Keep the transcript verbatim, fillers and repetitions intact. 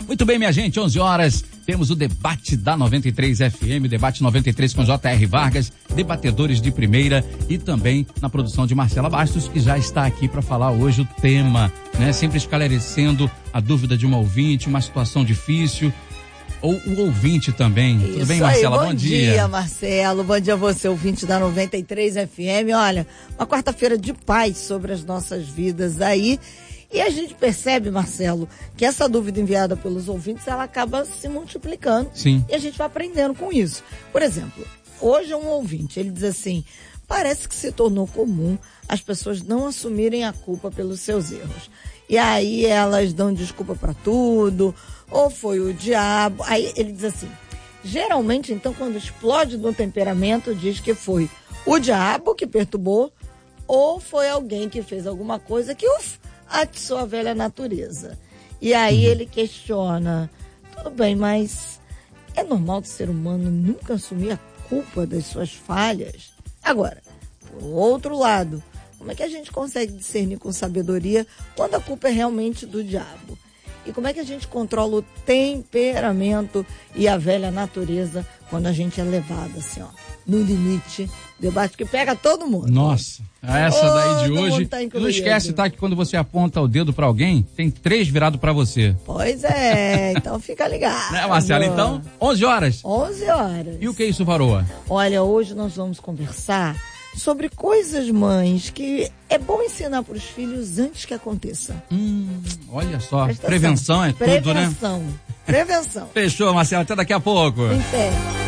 Muito bem, minha gente, onze horas, temos o debate da noventa e três F M, debate noventa e três com J R Vargas, debatedores de primeira e também na produção de Marcela Bastos, que já está aqui para falar hoje o tema, né? Sempre esclarecendo a dúvida de um ouvinte, uma situação difícil, ou o ouvinte também. Isso. Tudo bem, Marcela? Aí, bom, bom dia. Bom dia, Marcelo. Bom dia a você, ouvinte da noventa e três F M. Olha, uma quarta-feira de paz sobre as nossas vidas aí. E a gente percebe, Marcelo, que essa dúvida enviada pelos ouvintes, ela acaba se multiplicando. Sim. E a gente vai aprendendo com isso. Por exemplo, hoje é um ouvinte, ele diz assim: parece que se tornou comum as pessoas não assumirem a culpa pelos seus erros. E aí elas dão desculpa para tudo, ou foi o diabo. Aí ele diz assim: geralmente, então, quando explode no temperamento, diz que foi o diabo que perturbou, ou foi alguém que fez alguma coisa que, uf, atiçou a velha natureza. E aí ele questiona: tudo bem, mas é normal do ser humano nunca assumir a culpa das suas falhas? Agora, por outro lado, como é que a gente consegue discernir com sabedoria quando a culpa é realmente do diabo? E como é que a gente controla o temperamento e a velha natureza quando a gente é levado assim, ó, no limite? Debate que pega todo mundo. Nossa, essa todo daí de hoje. Tá, não esquece, tá, que quando você aponta o dedo pra alguém, tem três virados pra você. Pois é, então fica ligado. Né, Marcela? Então, onze horas. onze horas. E o que é isso, Varoa? Olha, hoje nós vamos conversar sobre coisas, mães, que é bom ensinar para os filhos antes que aconteça. Hum, olha só, prevenção é tudo, Prevenção. né? Prevenção. Fechou, Marcela, até daqui a pouco. Em pé.